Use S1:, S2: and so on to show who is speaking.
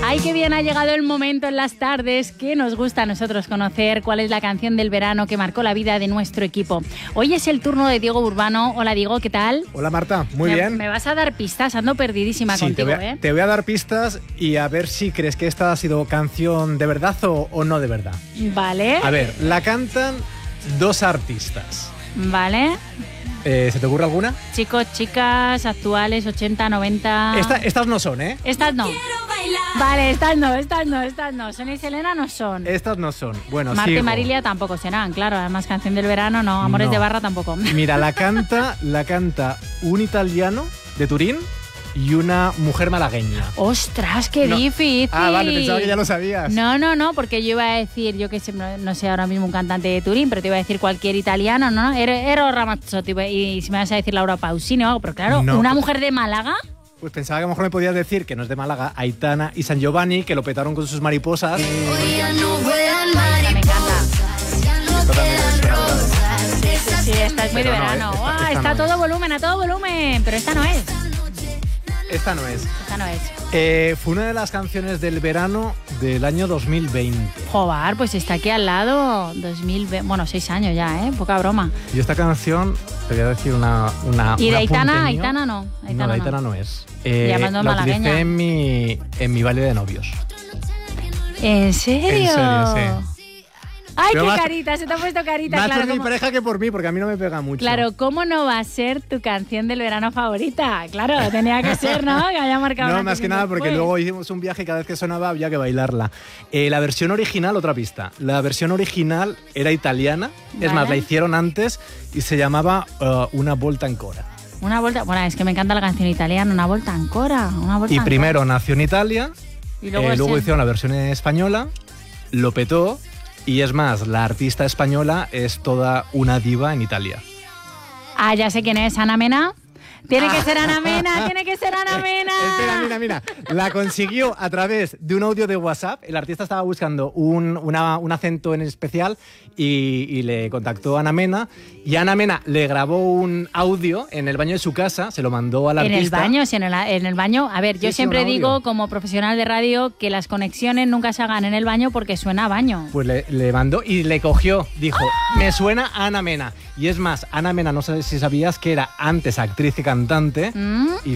S1: Ay, qué bien, ha llegado el momento en las tardes que nos gusta a nosotros conocer cuál es la canción del verano que marcó la vida de nuestro equipo. Hoy es el turno de Diego Urbano. Hola, Diego, ¿qué tal?
S2: Hola, Marta, muy bien.
S1: Me vas a dar pistas, ando perdidísima contigo,
S2: te voy a dar pistas y a ver si crees que esta ha sido canción de verdad o no de verdad.
S1: Vale.
S2: A ver, la cantan dos artistas.
S1: Vale.
S2: ¿Se te ocurre alguna?
S1: Chicos, chicas, actuales, 80, 90...
S2: Estas no son, ¿eh?
S1: Estas no. Vale, estas no. Sonia y Selena no son.
S2: Estas no son. Bueno,
S1: Marta
S2: sigo.
S1: y Marilia tampoco serán, claro. Además, canción del verano no. Amores
S2: No.
S1: de barra tampoco.
S2: Mira, la canta un italiano de Turín y una mujer malagueña.
S1: ¡Ostras, qué difícil!
S2: Ah, vale, pensaba que ya lo sabías.
S1: No, porque yo iba a decir, yo que sé, no sé ahora mismo un cantante de Turín, pero te iba a decir cualquier italiano, ¿no? Ero Ramazzotti, y si me vas a decir Laura Pausini o algo, pero claro,
S2: No.
S1: una mujer de Málaga...
S2: Pues pensaba que a lo mejor me podías decir que no es de Málaga, Aitana y San Giovanni, que lo petaron con sus mariposas.
S1: Me encanta. Sí, esta es muy de verano. Está a todo volumen, pero esta no es.
S2: Esta no es.
S1: Esta no es.
S2: Fue una de las canciones del verano del año 2020.
S1: Joder, pues está aquí al lado. 2020, bueno, 6 años ya, ¿eh? Poca broma.
S2: Y esta canción, te voy a decir una
S1: ¿Y de Aitana?
S2: apunte mío.
S1: Aitana no.
S2: No, Aitana no es.
S1: Llamando
S2: la
S1: malagueña.
S2: utilicé en mi baile de novios.
S1: ¿En serio?
S2: En serio, sí.
S1: ¡Ay,
S2: Pero
S1: qué
S2: más-
S1: carita! Se te ha puesto carita,
S2: Más
S1: claro.
S2: por mi
S1: ¿cómo?
S2: pareja que por mí, porque a mí no me pega mucho.
S1: Claro, ¿cómo no va a ser tu canción del verano favorita? Claro, tenía que ser, ¿no? Que haya marcado
S2: No,
S1: una
S2: más que
S1: canción
S2: nada porque
S1: después.
S2: luego hicimos un viaje y cada vez que sonaba había que bailarla. La versión original, otra pista. La versión original era italiana. Es
S1: Vale.
S2: más, la hicieron antes y se llamaba Una volta ancora.
S1: Una vuelta... Bueno, es que me encanta la canción italiana. Una vuelta ancora.
S2: Y primero nació en Italia,
S1: Y luego,
S2: luego
S1: sí.
S2: hicieron la versión española, lo petó y es más, la artista española es toda una diva en Italia.
S1: Ah, ya sé quién es. Ana Mena. Tiene que ser Ana Mena, tiene que ser Ana Mena.
S2: Espera, mira. La consiguió a través de un audio de WhatsApp. El artista estaba buscando un acento en especial y le contactó a Ana Mena. Y Ana Mena le grabó un audio en el baño de su casa, se lo mandó al
S1: En
S2: artista.
S1: el baño, sí, en el baño. A ver, yo
S2: Sí,
S1: siempre
S2: un audio.
S1: digo, como profesional de radio, que las conexiones nunca se hagan en el baño porque suena a baño.
S2: Pues le mandó y le cogió. Dijo, me suena a Ana Mena. Y es más, Ana Mena, no sé si sabías que era antes actriz y cantante.
S1: ¿Mm?
S2: Y